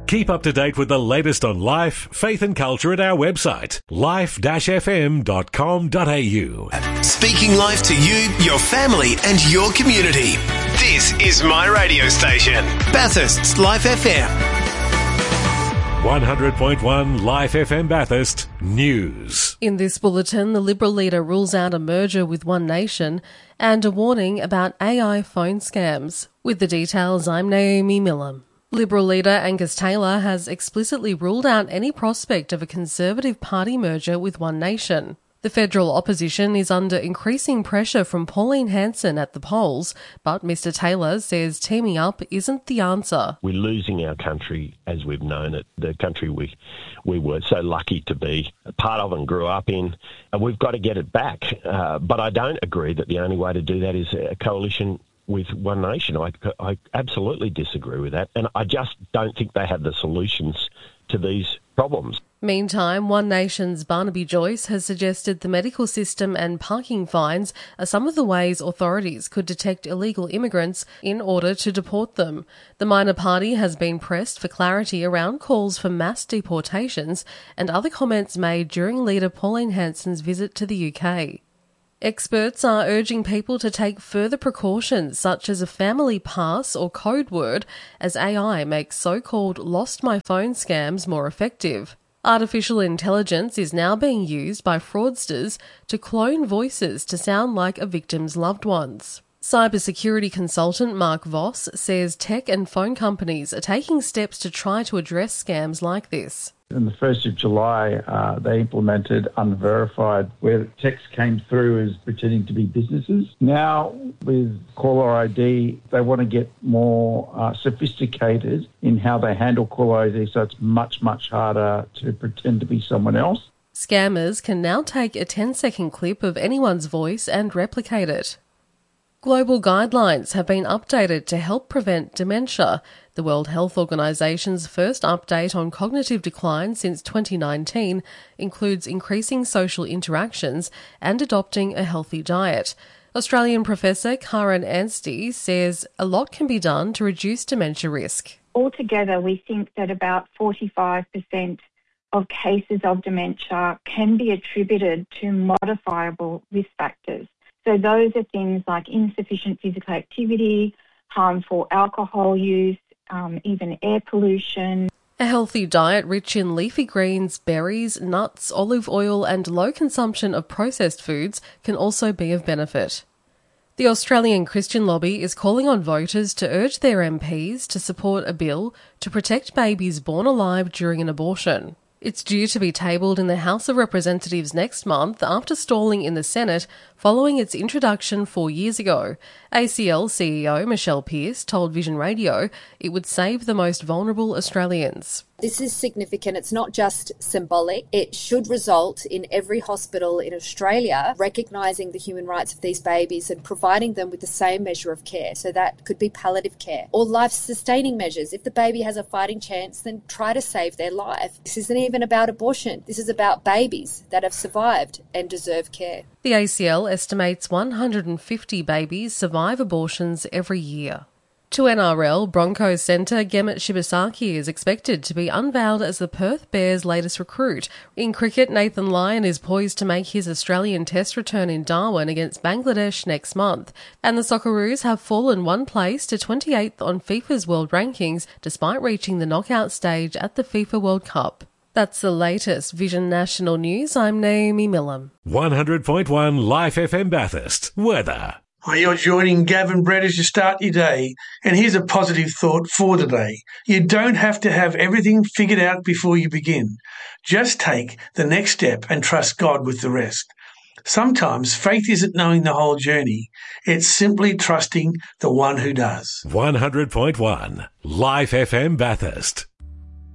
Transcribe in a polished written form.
Keep up to date with the latest on life, faith and culture at our website, life-fm.com.au. Speaking life to you, your family and your community. This is my radio station, Bathurst's Life FM. 100.1 Life FM Bathurst News. In this bulletin, the Liberal leader rules out a merger with One Nation and a warning about AI phone scams. With the details, I'm Naomi Millam. Liberal leader Angus Taylor has explicitly ruled out any prospect of a Conservative Party merger with One Nation. The federal opposition is under increasing pressure from Pauline Hanson at the polls, but Mr Taylor says teaming up isn't the answer. We're losing our country as we've known it, the country we were so lucky to be a part of and grew up in. And we've got to get it back. But I don't agree that the only way to do that is a coalition with One Nation. I absolutely disagree with that. And I just don't think they have the solutions to these problems. Meantime, One Nation's Barnaby Joyce has suggested the medical system and parking fines are some of the ways authorities could detect illegal immigrants in order to deport them. The minor party has been pressed for clarity around calls for mass deportations and other comments made during leader Pauline Hanson's visit to the UK. Experts are urging people to take further precautions such as a family pass or code word as AI makes so-called lost my phone scams more effective. Artificial intelligence is now being used by fraudsters to clone voices to sound like a victim's loved ones. Cybersecurity consultant Mark Voss says tech and phone companies are taking steps to try to address scams like this. On the 1st of July, they implemented Unverified, where text came through as pretending to be businesses. Now, with caller ID, they want to get more sophisticated in how they handle caller ID, so it's much, much harder to pretend to be someone else. Scammers can now take a 10-second clip of anyone's voice and replicate it. Global guidelines have been updated to help prevent dementia. The World Health Organisation's first update on cognitive decline since 2019 includes increasing social interactions and adopting a healthy diet. Australian professor Karen Anstey says a lot can be done to reduce dementia risk. Altogether, we think that about 45% of cases of dementia can be attributed to modifiable risk factors. So those are things like insufficient physical activity, harmful alcohol use, even air pollution. A healthy diet rich in leafy greens, berries, nuts, olive oil and low consumption of processed foods can also be of benefit. The Australian Christian Lobby is calling on voters to urge their MPs to support a bill to protect babies born alive during an abortion. It's due to be tabled in the House of Representatives next month after stalling in the Senate following its introduction 4 years ago. ACL CEO Michelle Pearce told Vision Radio it would save the most vulnerable Australians. This is significant. It's not just symbolic. It should result in every hospital in Australia recognising the human rights of these babies and providing them with the same measure of care. So that could be palliative care or life-sustaining measures. If the baby has a fighting chance, then try to save their life. This isn't even about abortion. This is about babies that have survived and deserve care. The ACL estimates 150 babies survive abortions every year. To NRL, Broncos centre Gemmet Shibasaki is expected to be unveiled as the Perth Bears' latest recruit. In cricket, Nathan Lyon is poised to make his Australian Test return in Darwin against Bangladesh next month. And the Socceroos have fallen one place to 28th on FIFA's world rankings despite reaching the knockout stage at the FIFA World Cup. That's the latest Vision National News. I'm Naomi Millam. 100.1 Life FM Bathurst. Weather. Hi, you're joining Gavin Brett as you start your day. And here's a positive thought for today. You don't have to have everything figured out before you begin. Just take the next step and trust God with the rest. Sometimes faith isn't knowing the whole journey. It's simply trusting the one who does. 100.1 Life FM Bathurst.